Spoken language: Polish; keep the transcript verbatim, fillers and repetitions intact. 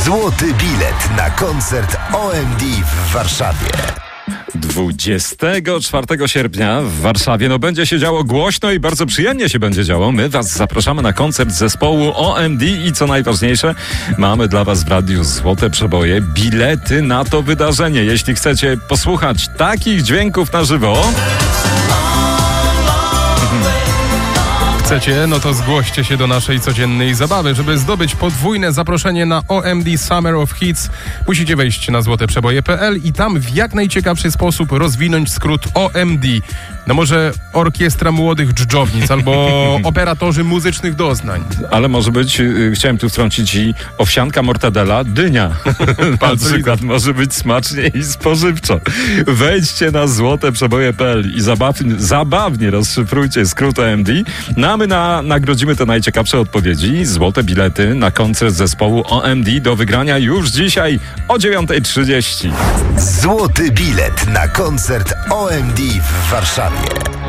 Złoty bilet na koncert O M D w Warszawie. dwudziestego czwartego sierpnia w Warszawie no będzie się działo głośno i bardzo przyjemnie się będzie działo. My was zapraszamy na koncert zespołu O M D i co najważniejsze, mamy dla was w radiu Złote Przeboje bilety na to wydarzenie. Jeśli chcecie posłuchać takich dźwięków na żywo, chcecie, no to zgłoście się do naszej codziennej zabawy. Żeby zdobyć podwójne zaproszenie na O M D Summer of Hits, musicie wejść na złote przeboje kropka p l i tam w jak najciekawszy sposób rozwinąć skrót O M D. No może Orkiestra Młodych Dżdżownic albo Operatorzy Muzycznych Doznań. ale może być, yy, chciałem tu wtrącić i owsianka mortadela, dynia. Na przykład może być smacznie i spożywczo. Wejdźcie na złote przeboje kropka p l i zabawnie, zabawnie rozszyfrujcie skrót O M D. No a my na, nagrodzimy te najciekawsze odpowiedzi. Złote bilety na koncert zespołu O M D do wygrania już dzisiaj o dziewiąta trzydzieści. Złoty bilet na koncert O M D w Warszawie.